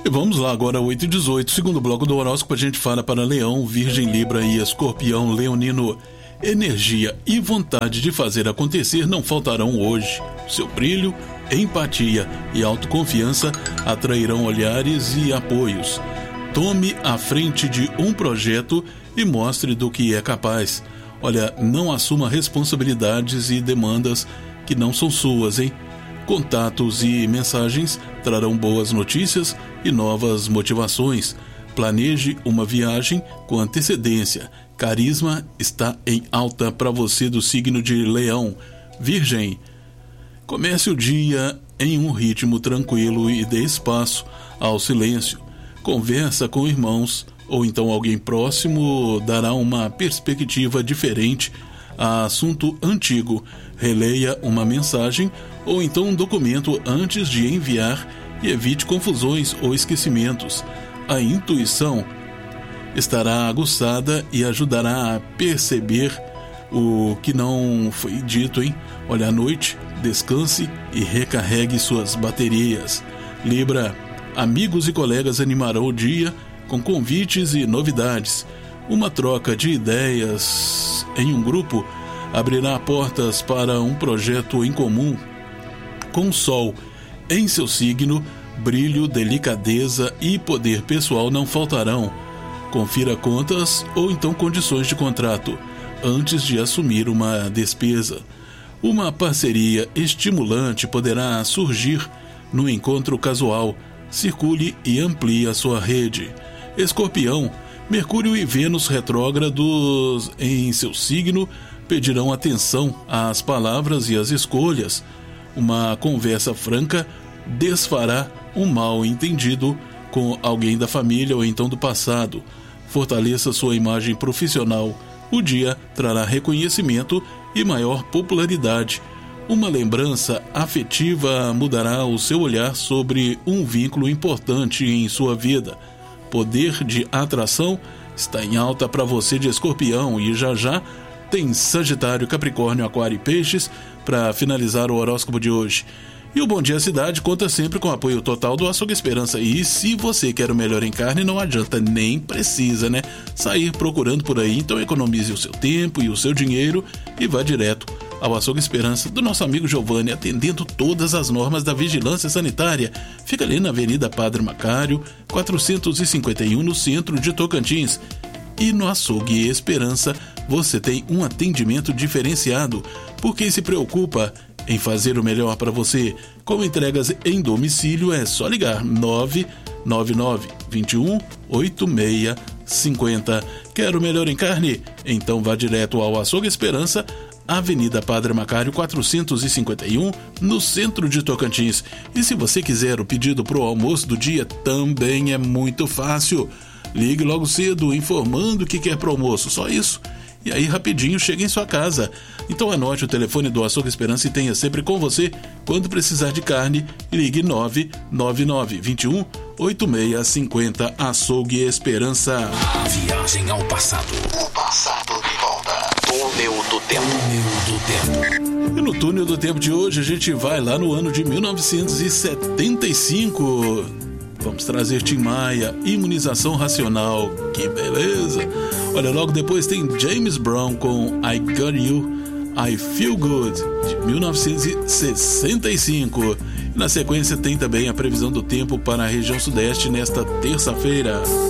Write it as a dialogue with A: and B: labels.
A: Vamos lá agora, 8h18, segundo bloco do horóscopo. A gente fala para Leão, Virgem, Libra e Escorpião. Leonino, energia e vontade de fazer acontecer não faltarão hoje. Seu brilho, empatia e autoconfiança atrairão olhares e apoios. Tome a frente de um projeto e mostre do que é capaz. Olha, não assuma responsabilidades e demandas que não são suas, hein? Contatos e mensagens trarão boas notícias e novas motivações. Planeje uma viagem com antecedência. Carisma está em alta para você do signo de Leão. Virgem, comece o dia em um ritmo tranquilo e dê espaço ao silêncio. Conversa com irmãos ou então alguém próximo dará uma perspectiva diferente a assunto antigo. Releia uma mensagem ou então um documento antes de enviar e evite confusões ou esquecimentos. A intuição estará aguçada e ajudará a perceber o que não foi dito, hein? Olha, à noite, descanse e recarregue suas baterias. Libra, amigos e colegas animarão o dia com convites e novidades. Uma troca de ideias em um grupo abrirá portas para um projeto em comum. Com o Sol em seu signo, brilho, delicadeza e poder pessoal não faltarão. Confira contas ou então condições de contrato antes de assumir uma despesa. Uma parceria estimulante poderá surgir no encontro casual. Circule e amplie a sua rede. Escorpião, Mercúrio e Vênus retrógrados em seu signo pedirão atenção às palavras e às escolhas. Uma conversa franca desfará um mal entendido com alguém da família ou então do passado. Fortaleça sua imagem profissional. O dia trará reconhecimento e maior popularidade. Uma lembrança afetiva mudará o seu olhar sobre um vínculo importante em sua vida. Poder de atração está em alta para você de Escorpião e já tem Sagitário, Capricórnio, Aquário e Peixes para finalizar o horóscopo de hoje. E o Bom Dia Cidade conta sempre com o apoio total do Açougue Esperança. E se você quer o melhor em carne, não adianta, nem precisa, né? Sair procurando por aí. Então economize o seu tempo e o seu dinheiro e vá direto ao Açougue Esperança do nosso amigo Giovanni, atendendo todas as normas da vigilância sanitária. Fica ali na Avenida Padre Macário, 451, no centro de Tocantins. E no Açougue Esperança você tem um atendimento diferenciado, por quem se preocupa em fazer o melhor para você. Com entregas em domicílio é só ligar 999 21 8650. Quer o melhor em carne? Então vá direto ao Açougue Esperança, Avenida Padre Macário 451, no centro de Tocantins. E se você quiser o pedido para o almoço do dia, também é muito fácil. Ligue logo cedo informando o que quer para o almoço, só isso. E aí rapidinho chega em sua casa. Então anote o telefone do Açougue Esperança e tenha sempre com você quando precisar de carne. Ligue 999 21 8650. Açougue Esperança.
B: A viagem ao passado. O passado de volta. Túnel do Tempo.
A: E no Túnel do Tempo de hoje a gente vai lá no ano de 1975. Vamos trazer Tim Maia, Imunização Racional. Que beleza! Olha, logo depois tem James Brown com I Got You, I Feel Good, de 1965. E na sequência tem também a previsão do tempo para a região sudeste nesta terça-feira.